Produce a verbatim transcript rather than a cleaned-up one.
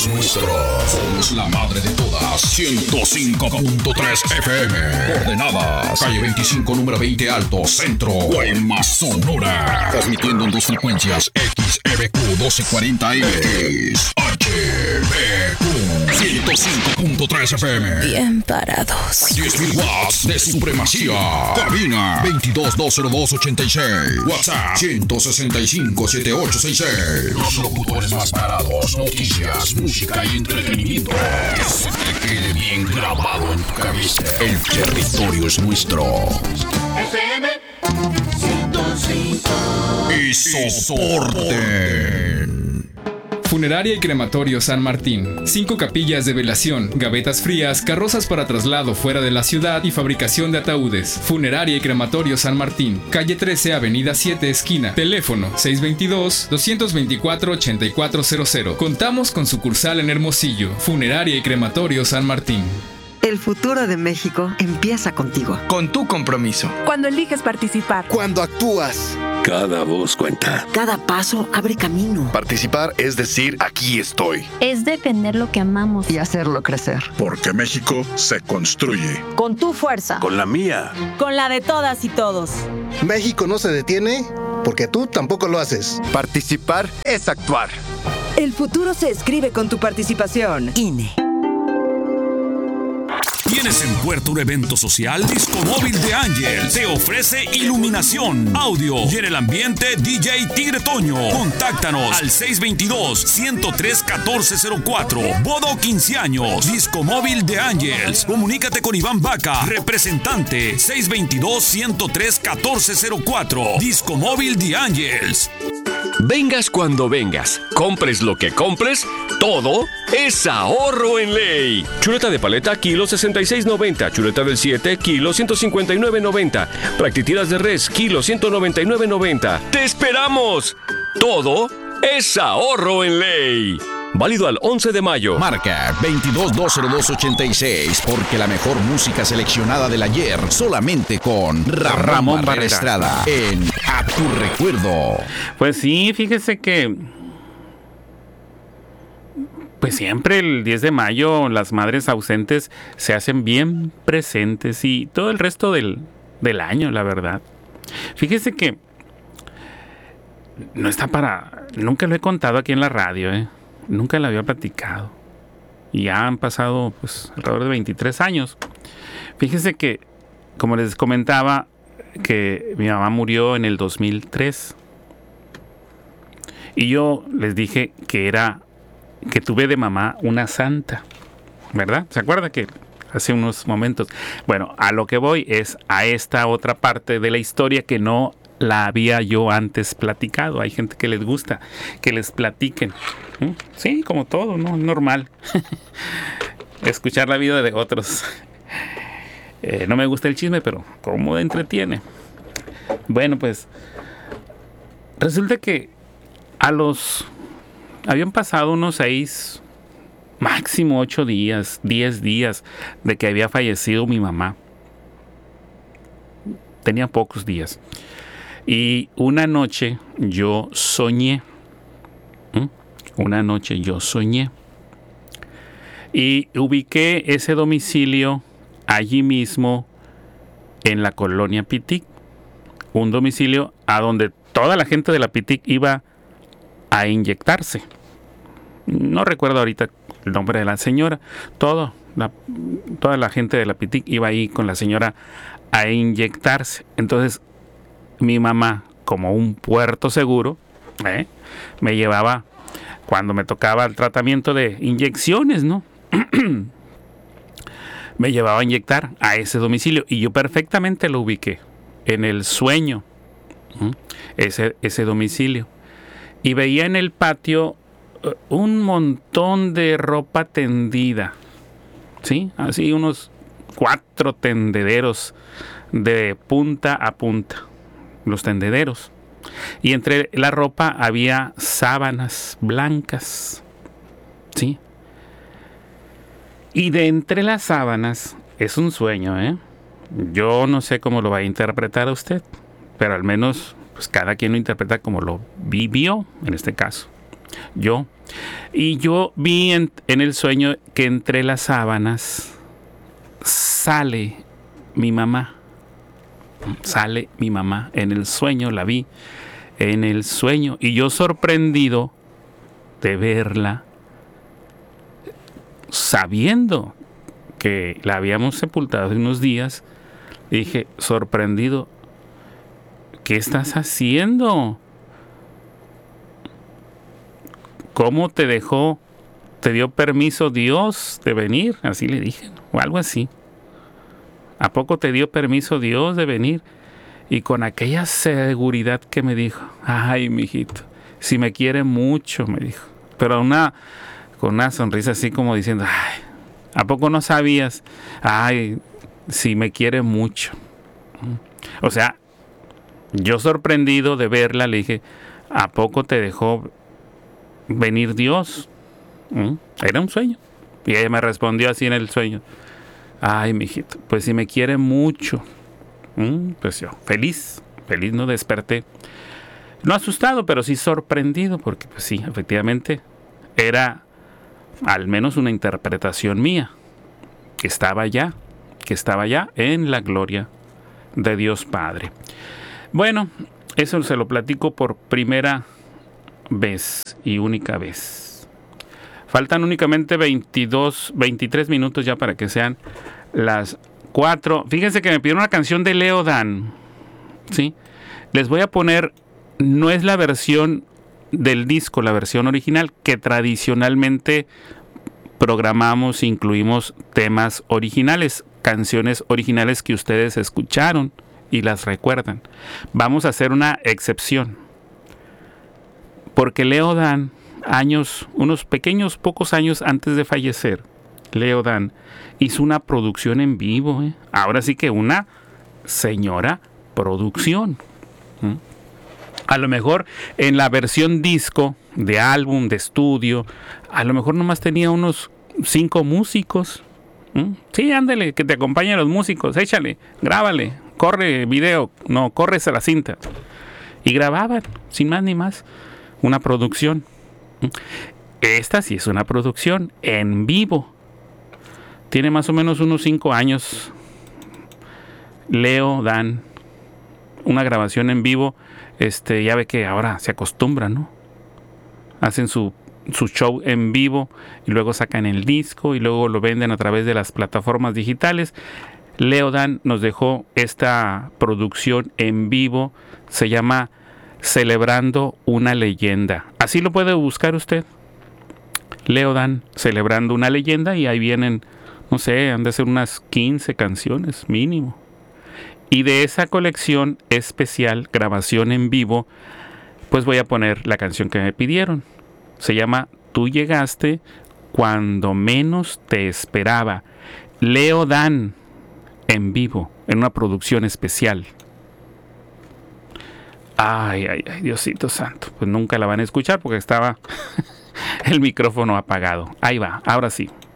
es nuestro. Somos la madre de todas. ciento cinco punto tres F M. Coordenadas. Calle veinticinco, número veinte Alto, Centro. Guaymas, Sonora. Transmitiendo en dos frecuencias. X E B Q doce cuarenta M. X H B Q ciento cinco punto tres F M. Bien parados. diez mil watts de supremacía. Cabina veintidós dos cero dos ochenta y seis. WhatsApp ciento sesenta y cinco setenta y ocho sesenta y seis. Los locutores más parados. Noticias, música y entretenimiento. Que se te quede bien grabado en tu cabeza. El territorio es nuestro. F M ciento cinco. Y soporten. Funeraria y Crematorio San Martín. Cinco capillas de velación, gavetas frías, carrozas para traslado fuera de la ciudad y fabricación de ataúdes. Funeraria y Crematorio San Martín. Calle trece, Avenida siete, esquina. Teléfono seis dos dos, dos dos cuatro, ocho cuatro cero cero. Contamos con sucursal en Hermosillo. Funeraria y Crematorio San Martín. El futuro de México empieza contigo. Con tu compromiso. Cuando eliges participar. Cuando actúas. Cada voz cuenta. Cada paso abre camino. Participar es decir, aquí estoy. Es defender lo que amamos. Y hacerlo crecer. Porque México se construye. Con tu fuerza. Con la mía. Con la de todas y todos. México no se detiene porque tú tampoco lo haces. Participar es actuar. El futuro se escribe con tu participación. I N E. ¿Tienes en puerto un evento social? Disco Móvil de Ángel te ofrece iluminación, audio y en el ambiente D J Tigre Toño. Contáctanos al seis dos dos, uno cero tres, uno cuatro cero cuatro. Boda o quince años. Disco Móvil de Ángels. Comunícate con Iván Vaca, representante seis dos dos, uno tres, uno cuatro cero cuatro. Disco Móvil de Ángels. Vengas cuando vengas, compres lo que compres, todo es ahorro en ley. Chuleta de paleta, kilo sesenta y seis noventa. Chuleta del siete, kilo ciento cincuenta y nueve noventa. Practitiras de res, kilo ciento noventa y nueve noventa. ¡Te esperamos! Todo es ahorro en ley. Válido al once de mayo. Marca veintidós dos cero dos ochenta y seis, porque la mejor música seleccionada del ayer solamente con Ramón, Ramón Barrera Estrada en A Tu Recuerdo. Pues sí, fíjese que pues siempre el diez de mayo las madres ausentes se hacen bien presentes y todo el resto del, del año, la verdad. Fíjese que no está para... Nunca lo he contado aquí en la radio, ¿eh? Nunca la había platicado. Y ya han pasado pues alrededor de veintitrés años. Fíjese que, como les comentaba, que mi mamá murió en el dos mil tres. Y yo les dije que era, que tuve de mamá una santa, ¿verdad? ¿Se acuerda que hace unos momentos? Bueno, a lo que voy es a esta otra parte de la historia que no la había yo antes platicado. Hay gente que les gusta que les platiquen. ¿Mm? Sí, como todo, ¿no? Es normal. Escuchar la vida de otros. Eh, no me gusta el chisme, pero cómo entretiene. Bueno, pues resulta que a los... habían pasado unos seis, máximo ocho días, diez días de que había fallecido mi mamá. Tenía pocos días. Y una noche yo soñé. ¿Mm? Una noche yo soñé. Y ubiqué ese domicilio allí mismo en la colonia Pitic. Un domicilio a donde toda la gente de la Pitic iba a inyectarse. No recuerdo ahorita el nombre de la señora. Todo, la, toda la gente de la Pitic iba ahí con la señora a inyectarse. Entonces, mi mamá, como un puerto seguro, ¿eh? me llevaba cuando me tocaba el tratamiento de inyecciones, ¿no? Me llevaba a inyectar a ese domicilio y yo perfectamente lo ubiqué en el sueño, ¿eh? ese, ese domicilio. Y veía en el patio uh, un montón de ropa tendida, ¿sí? Así unos cuatro tendederos de punta a punta. Los tendederos. Y entre la ropa había sábanas blancas. ¿Sí? Y de entre las sábanas, es un sueño, ¿eh? Yo no sé cómo lo va a interpretar a usted, pero al menos pues cada quien lo interpreta como lo vivió, en este caso. Yo, Y yo vi en, en el sueño que entre las sábanas sale mi mamá. Sale mi mamá. En el sueño la vi. En el sueño. Y yo sorprendido de verla, sabiendo que la habíamos sepultado hace unos días, dije, sorprendido, ¿qué estás haciendo? ¿Cómo te dejó, te dio permiso Dios de venir? Así le dije, o algo así. ¿A poco te dio permiso Dios de venir? Y con aquella seguridad que me dijo, ay, mijito, si me quiere mucho, me dijo. Pero una, con una sonrisa así como diciendo, ay, ¿a poco no sabías? Ay, si me quiere mucho. O sea, yo sorprendido de verla, le dije, ¿a poco te dejó venir Dios? ¿Mm? Era un sueño. Y ella me respondió así en el sueño, ay, mijito, pues si me quiere mucho. ¿Mm? Pues yo, feliz, feliz no desperté. No asustado, pero sí sorprendido, porque pues sí, efectivamente, era al menos una interpretación mía, que estaba allá, que estaba allá en la gloria de Dios Padre. Bueno, eso se lo platico por primera vez y única vez. Faltan únicamente veintidós, veintitrés minutos ya para que sean las cuatro. Fíjense que me pidieron una canción de Leo Dan, ¿sí? Les voy a poner, no es la versión del disco, la versión original, que tradicionalmente programamos, incluimos temas originales, canciones originales que ustedes escucharon y las recuerdan. Vamos a hacer una excepción, porque Leo Dan, años, unos pequeños, pocos años antes de fallecer, Leo Dan hizo una producción en vivo, ¿eh? Ahora sí que una señora producción. ¿Mm? A lo mejor en la versión disco, de álbum, de estudio, a lo mejor nomás tenía unos cinco músicos. ¿Mm? Sí, ándale, que te acompañen los músicos, échale, grábale, corre video, no, corres a la cinta. Y grababan, sin más ni más, una producción. ¿Mm? Esta sí es una producción en vivo. Tiene más o menos unos cinco años. Leo Dan, una grabación en vivo. Este, ya ve que ahora se acostumbra, ¿no? Hacen su, su show en vivo y luego sacan el disco y luego lo venden a través de las plataformas digitales. Leo Dan nos dejó esta producción en vivo. Se llama Celebrando una leyenda. Así lo puede buscar usted. Leo Dan, Celebrando una leyenda, y ahí vienen, no sé, han de ser unas quince canciones mínimo. Y de esa colección especial, grabación en vivo, pues voy a poner la canción que me pidieron. Se llama Tú llegaste cuando menos te esperaba. Leo Dan en vivo, en una producción especial. Ay, ay, ay, Diosito santo. Pues nunca la van a escuchar porque estaba el micrófono apagado. Ahí va, ahora sí.